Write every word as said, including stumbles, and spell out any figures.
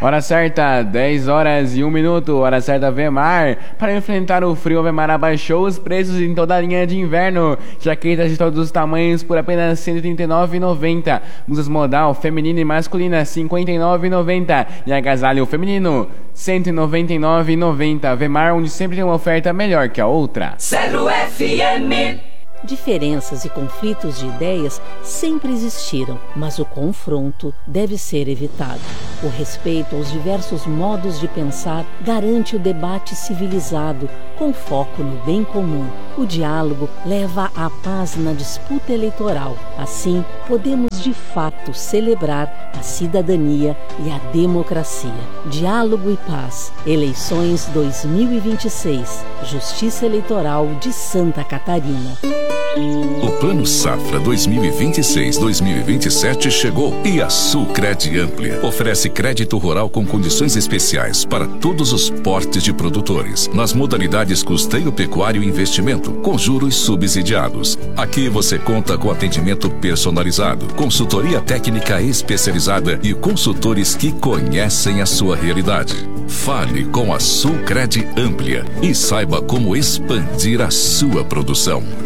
Hora certa, dez horas e um minuto. Hora certa, Vemar. Para enfrentar o frio, a Vemar abaixou os preços em toda a linha de inverno. Jaquetas de todos os tamanhos por apenas cento e trinta e nove reais e noventa centavos. Blusas modal feminina e masculina cinquenta e nove reais e noventa centavos. E agasalho feminino cento e noventa e nove reais e noventa centavos. Vemar, onde sempre tem uma oferta melhor que a outra. Zero F M. Diferenças e conflitos de ideias sempre existiram, mas o confronto deve ser evitado. O respeito aos diversos modos de pensar garante o debate civilizado, com foco no bem comum. O diálogo leva à paz na disputa eleitoral. Assim, podemos de fato celebrar a cidadania e a democracia. Diálogo e paz. Eleições dois mil e vinte e seis. Justiça Eleitoral de Santa Catarina. O Plano Safra dois mil e vinte e seis dois mil e vinte e sete chegou e a Sulcred Amplia oferece crédito rural com condições especiais para todos os portes de produtores, nas modalidades custeio pecuário e investimento, com juros subsidiados. Aqui você conta com atendimento personalizado, consultoria técnica especializada e consultores que conhecem a sua realidade. Fale com a Sulcred Amplia e saiba como expandir a sua produção.